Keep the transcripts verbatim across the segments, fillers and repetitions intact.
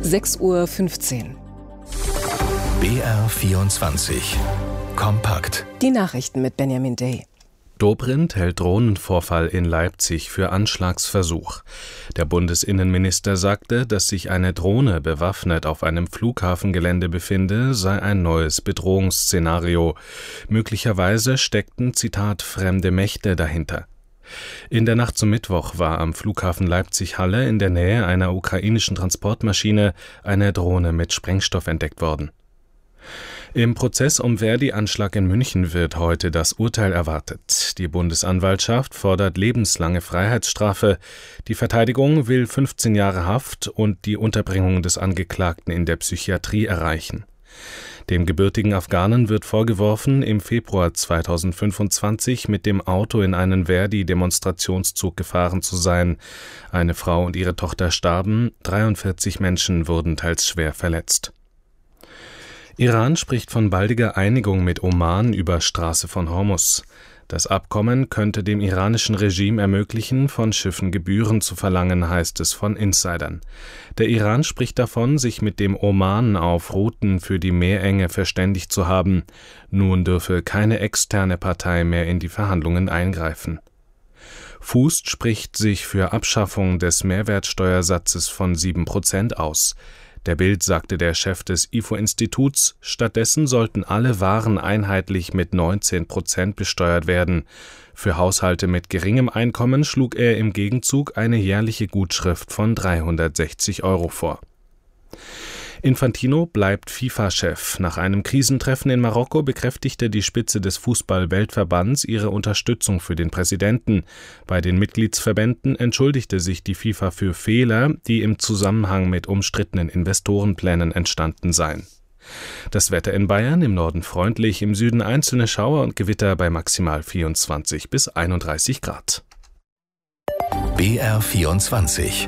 sechs Uhr fünfzehn. B R vierundzwanzig. Kompakt. Die Nachrichten mit Benjamin Day. Dobrindt hält Drohnenvorfall in Leipzig für Anschlagsversuch. Der Bundesinnenminister sagte, dass sich eine Drohne bewaffnet auf einem Flughafengelände befinde, sei ein neues Bedrohungsszenario. Möglicherweise steckten, Zitat, fremde Mächte dahinter. In der Nacht zum Mittwoch war am Flughafen Leipzig-Halle in der Nähe einer ukrainischen Transportmaschine eine Drohne mit Sprengstoff entdeckt worden. Im Prozess um Verdi-Anschlag in München wird heute das Urteil erwartet. Die Bundesanwaltschaft fordert lebenslange Freiheitsstrafe. Die Verteidigung will fünfzehn Jahre Haft und die Unterbringung des Angeklagten in der Psychiatrie erreichen. Dem gebürtigen Afghanen wird vorgeworfen, im Februar zweitausendfünfundzwanzig mit dem Auto in einen Verdi-Demonstrationszug gefahren zu sein. Eine Frau und ihre Tochter starben, dreiundvierzig Menschen wurden teils schwer verletzt. Iran spricht von baldiger Einigung mit Oman über Straße von Hormuz. Das Abkommen könnte dem iranischen Regime ermöglichen, von Schiffen Gebühren zu verlangen, heißt es von Insidern. Der Iran spricht davon, sich mit dem Oman auf Routen für die Meerenge verständigt zu haben. Nun dürfe keine externe Partei mehr in die Verhandlungen eingreifen. Fußt spricht sich für Abschaffung des Mehrwertsteuersatzes von sieben Prozent aus. Der Bild sagte der Chef des I F O-Instituts, stattdessen sollten alle Waren einheitlich mit neunzehn Prozent besteuert werden. Für Haushalte mit geringem Einkommen schlug er im Gegenzug eine jährliche Gutschrift von dreihundertsechzig Euro vor. Infantino bleibt FIFA-Chef. Nach einem Krisentreffen in Marokko bekräftigte die Spitze des Fußball-Weltverbands ihre Unterstützung für den Präsidenten. Bei den Mitgliedsverbänden entschuldigte sich die FIFA für Fehler, die im Zusammenhang mit umstrittenen Investorenplänen entstanden seien. Das Wetter in Bayern, im Norden freundlich, im Süden einzelne Schauer und Gewitter bei maximal vierundzwanzig bis einunddreißig Grad. B R vierundzwanzig.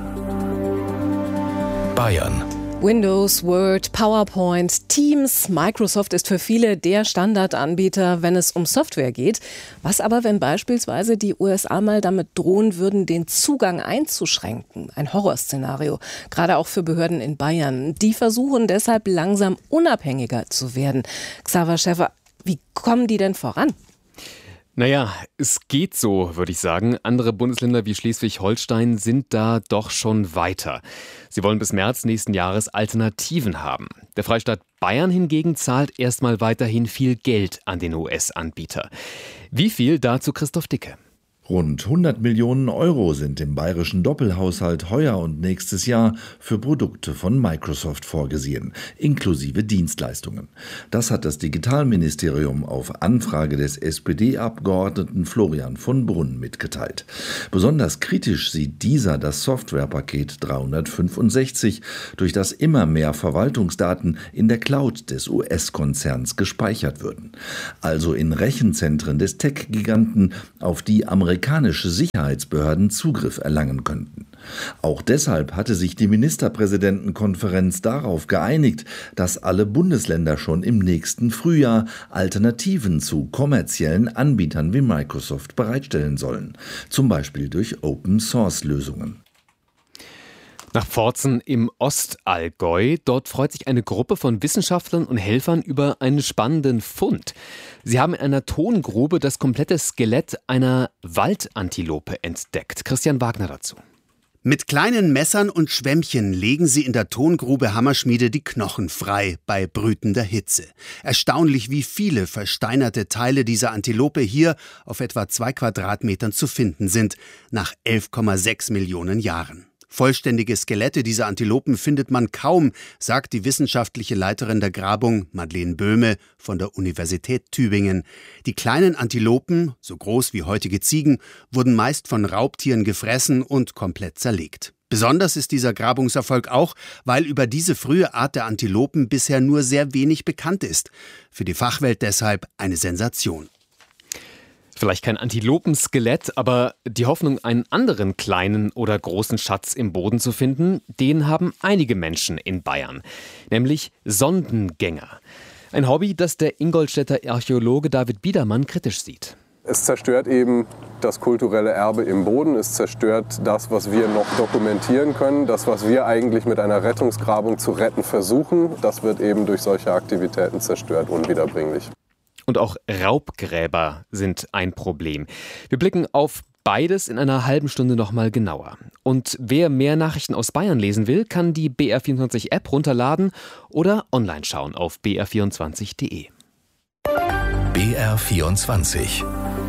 Bayern. Windows, Word, PowerPoint, Teams, Microsoft ist für viele der Standardanbieter, wenn es um Software geht. Was aber, wenn beispielsweise die U S A mal damit drohen würden, den Zugang einzuschränken? Ein Horrorszenario, gerade auch für Behörden in Bayern. Die versuchen deshalb langsam unabhängiger zu werden. Xaver Schäfer, wie kommen die denn voran? Naja, es geht so, würde ich sagen. Andere Bundesländer wie Schleswig-Holstein sind da doch schon weiter. Sie wollen bis März nächsten Jahres Alternativen haben. Der Freistaat Bayern hingegen zahlt erstmal weiterhin viel Geld an den U S-Anbieter. Wie viel, dazu Christoph Dicke. Rund hundert Millionen Euro sind im bayerischen Doppelhaushalt heuer und nächstes Jahr für Produkte von Microsoft vorgesehen, inklusive Dienstleistungen. Das hat das Digitalministerium auf Anfrage des S P D-Abgeordneten Florian von Brunn mitgeteilt. Besonders kritisch sieht dieser das Softwarepaket dreihundertfünfundsechzig, durch das immer mehr Verwaltungsdaten in der Cloud des U S-Konzerns gespeichert würden. Also in Rechenzentren des Tech-Giganten, auf die amerikanische Amerikanische Sicherheitsbehörden Zugriff erlangen könnten. Auch deshalb hatte sich die Ministerpräsidentenkonferenz darauf geeinigt, dass alle Bundesländer schon im nächsten Frühjahr Alternativen zu kommerziellen Anbietern wie Microsoft bereitstellen sollen, zum Beispiel durch Open-Source-Lösungen. Nach Pforzen im Ostallgäu. Dort freut sich eine Gruppe von Wissenschaftlern und Helfern über einen spannenden Fund. Sie haben in einer Tongrube das komplette Skelett einer Waldantilope entdeckt. Christian Wagner dazu. Mit kleinen Messern und Schwämmchen legen sie in der Tongrube Hammerschmiede die Knochen frei bei brütender Hitze. Erstaunlich, wie viele versteinerte Teile dieser Antilope hier auf etwa zwei Quadratmetern zu finden sind, nach elf Komma sechs Millionen Jahren. Vollständige Skelette dieser Antilopen findet man kaum, sagt die wissenschaftliche Leiterin der Grabung, Madeleine Böhme von der Universität Tübingen. Die kleinen Antilopen, so groß wie heutige Ziegen, wurden meist von Raubtieren gefressen und komplett zerlegt. Besonders ist dieser Grabungserfolg auch, weil über diese frühe Art der Antilopen bisher nur sehr wenig bekannt ist. Für die Fachwelt deshalb eine Sensation. Vielleicht kein Antilopenskelett, aber die Hoffnung, einen anderen kleinen oder großen Schatz im Boden zu finden, den haben einige Menschen in Bayern, nämlich Sondengänger. Ein Hobby, das der Ingolstädter Archäologe David Biedermann kritisch sieht. Es zerstört eben das kulturelle Erbe im Boden. Es zerstört das, was wir noch dokumentieren können. Das, was wir eigentlich mit einer Rettungsgrabung zu retten versuchen, das wird eben durch solche Aktivitäten zerstört, unwiederbringlich. Und auch Raubgräber sind ein Problem. Wir blicken auf beides in einer halben Stunde noch mal genauer. Und wer mehr Nachrichten aus Bayern lesen will, kann die B R vierundzwanzig App runterladen oder online schauen auf b r vierundzwanzig punkt de. B R vierundzwanzig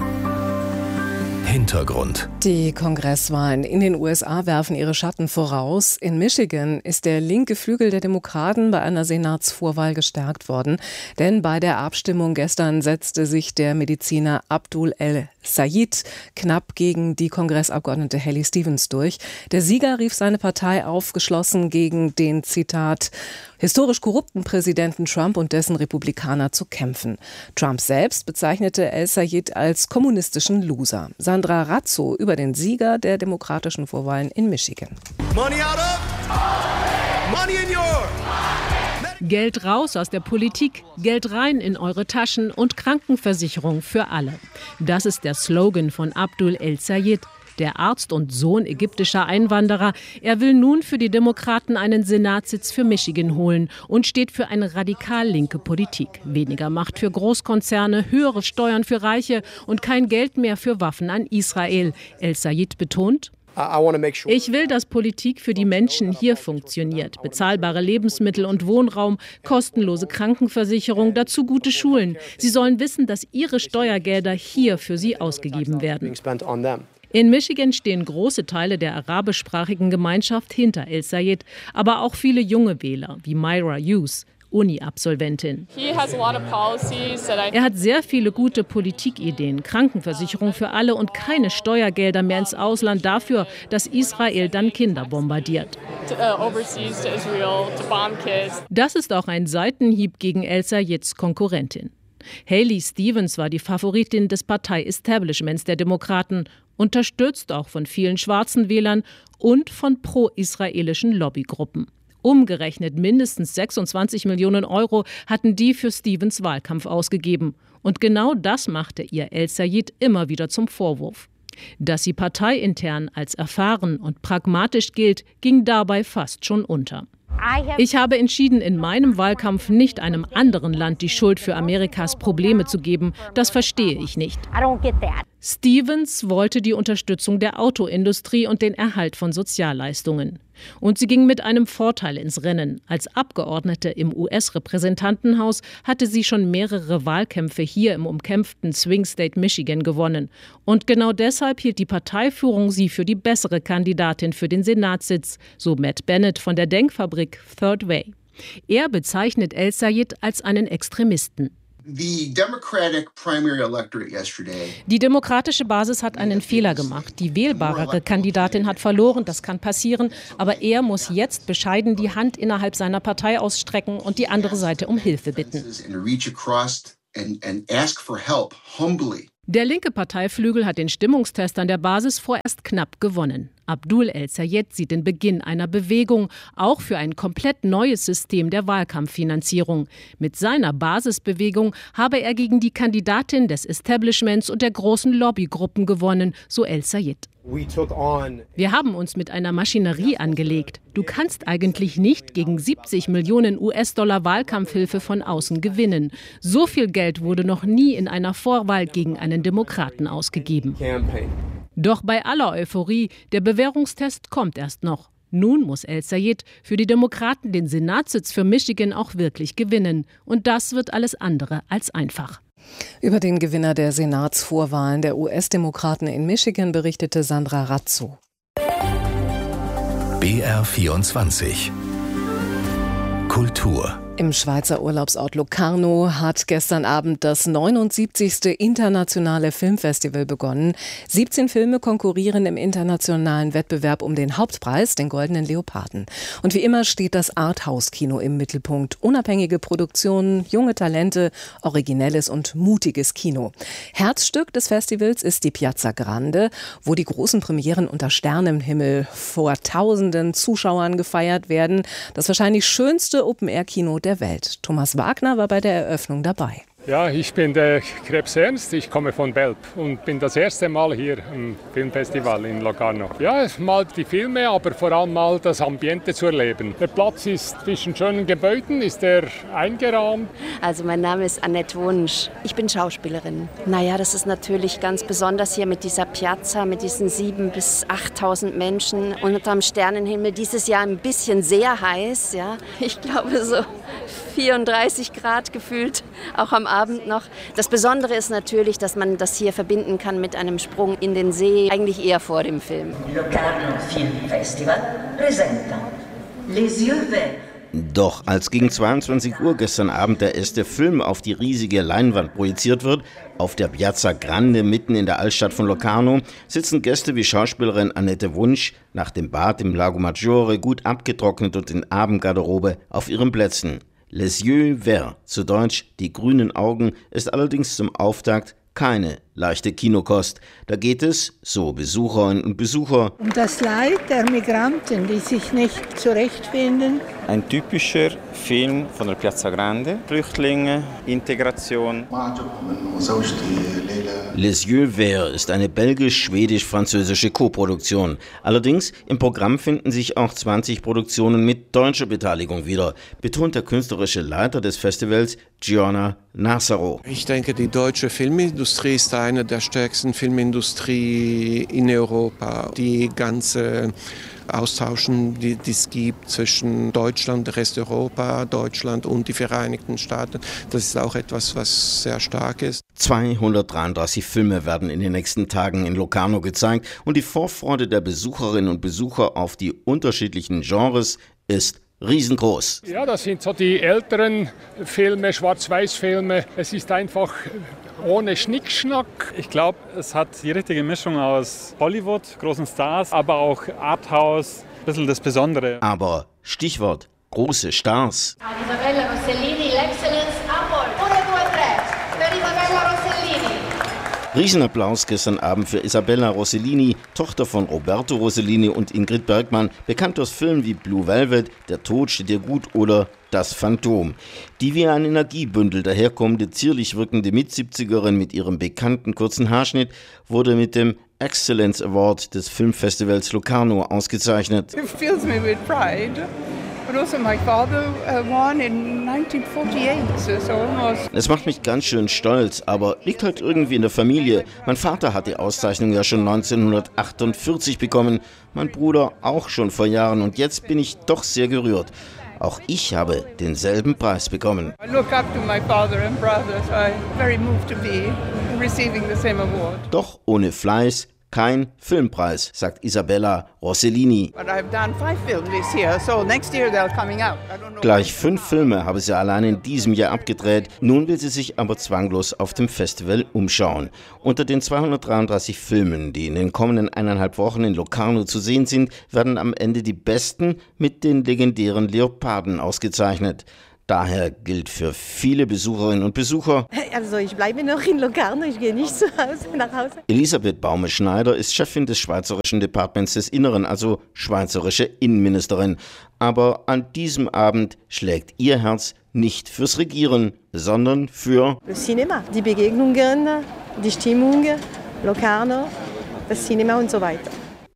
Hintergrund. Die Kongresswahlen in den U S A werfen ihre Schatten voraus. In Michigan ist der linke Flügel der Demokraten bei einer Senatsvorwahl gestärkt worden. Denn bei der Abstimmung gestern setzte sich der Mediziner Abdul El-Sayed knapp gegen die Kongressabgeordnete Haley Stevens durch. Der Sieger rief seine Partei auf, geschlossen gegen den, Zitat, historisch korrupten Präsidenten Trump und dessen Republikaner zu kämpfen. Trump selbst bezeichnete El-Sayed als kommunistischen Loser. Sandra Razzo über den Sieger der demokratischen Vorwahlen in Michigan. Money out of, money in your. Geld raus aus der Politik, Geld rein in eure Taschen und Krankenversicherung für alle. Das ist der Slogan von Abdul El-Sayed, der Arzt und Sohn ägyptischer Einwanderer. Er will nun für die Demokraten einen Senatssitz für Michigan holen und steht für eine radikal linke Politik. Weniger Macht für Großkonzerne, höhere Steuern für Reiche und kein Geld mehr für Waffen an Israel. El-Sayed betont: Ich will, dass Politik für die Menschen hier funktioniert. Bezahlbare Lebensmittel und Wohnraum, kostenlose Krankenversicherung, dazu gute Schulen. Sie sollen wissen, dass ihre Steuergelder hier für sie ausgegeben werden. In Michigan stehen große Teile der arabischsprachigen Gemeinschaft hinter El-Sayed, aber auch viele junge Wähler, wie Myra Hughes, Uni-Absolventin. Er hat sehr viele gute Politikideen, Krankenversicherung für alle und keine Steuergelder mehr ins Ausland dafür, dass Israel dann Kinder bombardiert. Das ist auch ein Seitenhieb gegen El-Sayeds Konkurrentin. Haley Stevens war die Favoritin des Partei-Establishments der Demokraten, unterstützt auch von vielen schwarzen Wählern und von pro-israelischen Lobbygruppen. Umgerechnet mindestens sechsundzwanzig Millionen Euro hatten die für Stevens Wahlkampf ausgegeben. Und genau das machte ihr El-Sayed immer wieder zum Vorwurf. Dass sie parteiintern als erfahren und pragmatisch gilt, ging dabei fast schon unter. Ich habe entschieden, in meinem Wahlkampf nicht einem anderen Land die Schuld für Amerikas Probleme zu geben. Das verstehe ich nicht. Stevens wollte die Unterstützung der Autoindustrie und den Erhalt von Sozialleistungen. Und sie ging mit einem Vorteil ins Rennen. Als Abgeordnete im U S-Repräsentantenhaus hatte sie schon mehrere Wahlkämpfe hier im umkämpften Swing State Michigan gewonnen. Und genau deshalb hielt die Parteiführung sie für die bessere Kandidatin für den Senatssitz, so Matt Bennett von der Denkfabrik Third Way. Er bezeichnet El-Sayed als einen Extremisten. Die demokratische Basis hat einen Fehler gemacht. Die wählbarere Kandidatin hat verloren, das kann passieren. Aber er muss jetzt bescheiden die Hand innerhalb seiner Partei ausstrecken und die andere Seite um Hilfe bitten. Der linke Parteiflügel hat den Stimmungstest an der Basis vorerst knapp gewonnen. Abdul El-Sayed sieht den Beginn einer Bewegung, auch für ein komplett neues System der Wahlkampffinanzierung. Mit seiner Basisbewegung habe er gegen die Kandidatin des Establishments und der großen Lobbygruppen gewonnen, so El-Sayed. Wir haben uns mit einer Maschinerie angelegt. Du kannst eigentlich nicht gegen siebzig Millionen U S-Dollar Wahlkampfhilfe von außen gewinnen. So viel Geld wurde noch nie in einer Vorwahl gegen einen Demokraten ausgegeben. Doch bei aller Euphorie, der Bewährungstest kommt erst noch. Nun muss El-Sayed für die Demokraten den Senatssitz für Michigan auch wirklich gewinnen. Und das wird alles andere als einfach. Über den Gewinner der Senatsvorwahlen der U S-Demokraten in Michigan berichtete Sandra Razzo. B R vierundzwanzig Kultur. Im Schweizer Urlaubsort Locarno hat gestern Abend das neunundsiebzigste internationale Filmfestival begonnen. siebzehn Filme konkurrieren im internationalen Wettbewerb um den Hauptpreis, den Goldenen Leoparden. Und wie immer steht das Arthouse-Kino im Mittelpunkt. Unabhängige Produktionen, junge Talente, originelles und mutiges Kino. Herzstück des Festivals ist die Piazza Grande, wo die großen Premieren unter Sternenhimmel vor tausenden Zuschauern gefeiert werden. Das wahrscheinlich schönste Open-Air-Kino der Welt. Thomas Wagner war bei der Eröffnung dabei. Ja, ich bin der Krebs Ernst, ich komme von Belp und bin das erste Mal hier im Filmfestival in Locarno. Ja, mal die Filme, aber vor allem mal das Ambiente zu erleben. Der Platz ist zwischen schönen Gebäuden, ist er eingerahmt. Also mein Name ist Annette Wunsch, ich bin Schauspielerin. Naja, das ist natürlich ganz besonders hier mit dieser Piazza, mit diesen siebentausend bis achttausend Menschen und unterm Sternenhimmel. Dieses Jahr ein bisschen sehr heiß, ja. Ich glaube so vierunddreißig Grad gefühlt, auch am Abend noch. Das Besondere ist natürlich, dass man das hier verbinden kann mit einem Sprung in den See, eigentlich eher vor dem Film. Locarno Film Festival presenta Les Yeux Verts. Doch als gegen zweiundzwanzig Uhr gestern Abend der erste Film auf die riesige Leinwand projiziert wird, auf der Piazza Grande mitten in der Altstadt von Locarno, sitzen Gäste wie Schauspielerin Annette Wunsch nach dem Bad im Lago Maggiore gut abgetrocknet und in Abendgarderobe auf ihren Plätzen. Les Yeux Verts, zu Deutsch die grünen Augen, ist allerdings zum Auftakt keine leichte Kinokost. Da geht es, so Besucherinnen und Besucher, um das Leid der Migranten, die sich nicht zurechtfinden. Ein typischer Film von der Piazza Grande. Flüchtlinge, Integration. Les Yeux Verts ist eine belgisch-schwedisch-französische Koproduktion. Allerdings im Programm finden sich auch zwanzig Produktionen mit deutscher Beteiligung wieder, betont der künstlerische Leiter des Festivals, Giorna Nassaro. Ich denke, die deutsche Filmindustrie ist eine der stärksten Filmindustrie in Europa. Die ganze Austauschen, die es gibt zwischen Deutschland, der Rest Europa, Deutschland und die Vereinigten Staaten, das ist auch etwas, was sehr stark ist. zweihundertdreiunddreißig Filme werden in den nächsten Tagen in Locarno gezeigt und die Vorfreude der Besucherinnen und Besucher auf die unterschiedlichen Genres ist riesengroß. Ja, das sind so die älteren Filme, Schwarz-Weiß-Filme. Es ist einfach ohne Schnickschnack. Ich glaube, es hat die richtige Mischung aus Hollywood, großen Stars, aber auch Arthouse, ein bisschen das Besondere. Aber Stichwort große Stars. Isabella Rossellini, l'Excellence Award. uno, due, tre, per Isabella Rossellini. Riesenapplaus gestern Abend für Isabella Rossellini, Tochter von Roberto Rossellini und Ingrid Bergman, bekannt aus Filmen wie Blue Velvet, Der Tod steht dir gut oder Das Phantom. Die wie ein Energiebündel daherkommende, zierlich wirkende Mitsiebzigerin mit ihrem bekannten kurzen Haarschnitt wurde mit dem Excellence Award des Filmfestivals Locarno ausgezeichnet. It fills me with pride. But also my father uh, won in nineteen forty-eight, so, so almost. Es macht mich ganz schön stolz, aber liegt halt irgendwie in der Familie. Mein Vater hat die Auszeichnung ja schon neunzehnhundertachtundvierzig bekommen, mein Bruder auch schon vor Jahren und jetzt bin ich doch sehr gerührt. Auch ich habe denselben Preis bekommen. I look up to my father and brother, so I'm very moved to be receiving the same award. Doch ohne Fleiß kein Filmpreis, sagt Isabella Rossellini. But I've done five films this year, so next year they're coming out. Gleich fünf Filme habe sie allein in diesem Jahr abgedreht. Nun will sie sich aber zwanglos auf dem Festival umschauen. Unter den zweihundertdreiunddreißig Filmen, die in den kommenden eineinhalb Wochen in Locarno zu sehen sind, werden am Ende die besten mit den legendären Leoparden ausgezeichnet. Daher gilt für viele Besucherinnen und Besucher: Also ich bleibe noch in Locarno, ich gehe nicht zu Hause, nach Hause. Elisabeth Baume-Schneider ist Chefin des Schweizerischen Departements des Inneren, also schweizerische Innenministerin. Aber an diesem Abend schlägt ihr Herz nicht fürs Regieren, sondern für das Cinema, die Begegnungen, die Stimmung, Locarno, das Cinema und so weiter.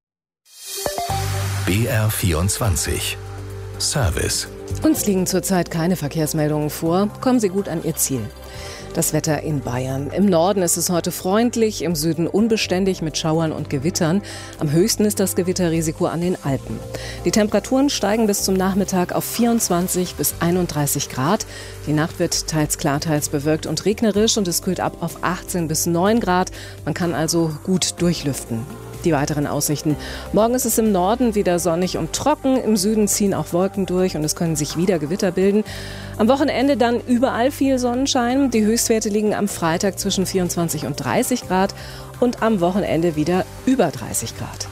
B R vierundzwanzig Service. Uns liegen zurzeit keine Verkehrsmeldungen vor. Kommen Sie gut an Ihr Ziel. Das Wetter in Bayern. Im Norden ist es heute freundlich, im Süden unbeständig mit Schauern und Gewittern. Am höchsten ist das Gewitterrisiko an den Alpen. Die Temperaturen steigen bis zum Nachmittag auf vierundzwanzig bis einunddreißig Grad. Die Nacht wird teils klar, teils bewölkt und regnerisch und es kühlt ab auf achtzehn bis neun Grad. Man kann also gut durchlüften. Die weiteren Aussichten. Morgen ist es im Norden wieder sonnig und trocken. Im Süden ziehen auch Wolken durch und es können sich wieder Gewitter bilden. Am Wochenende dann überall viel Sonnenschein. Die Höchstwerte liegen am Freitag zwischen vierundzwanzig und dreißig Grad und am Wochenende wieder über dreißig Grad.